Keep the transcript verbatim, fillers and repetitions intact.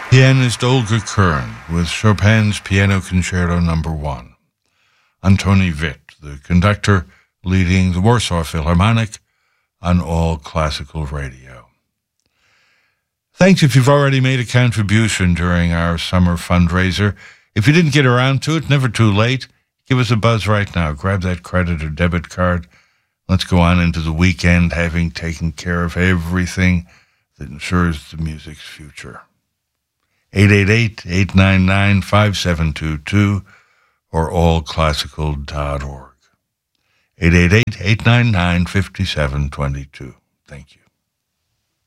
Pianist Olga Kern with Chopin's Piano Concerto Number One. Antoni Witt, the conductor, leading the Warsaw Philharmonic on All Classical Radio. Thanks if you've already made a contribution during our summer fundraiser. If you didn't get around to it, never too late. Give us a buzz right now. Grab that credit or debit card. Let's go on into the weekend having taken care of everything that ensures the music's future. eight eight eight, eight nine nine, five seven two two or all classical dot org. eight eight eight, eight nine nine, five seven two two. Thank you.